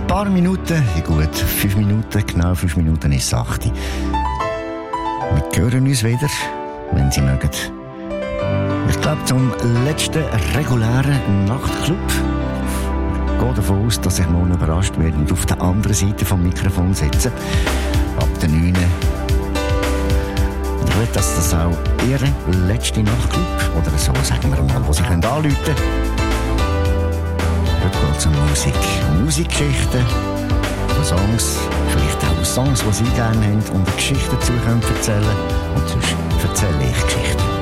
paar Minuten, ja gut, 5 Minuten, genau 5 Minuten ist 8. Wir hören uns wieder, wenn Sie mögen. Ich glaube, zum letzten regulären Nachtclub. Ich gehe davon aus, dass ich morgen überrascht werde und auf der anderen Seite vom Mikrofon sitze. Ab der 9. Und ich will, dass das auch Ihr letzte Nachtclub, oder so sagen wir mal, wo Sie anrufen können. Heute geht es um Musik. Musikgeschichten, Songs, vielleicht auch Songs, die Sie gerne haben und eine Geschichte dazu erzählen können. Und sonst erzähle ich Geschichten.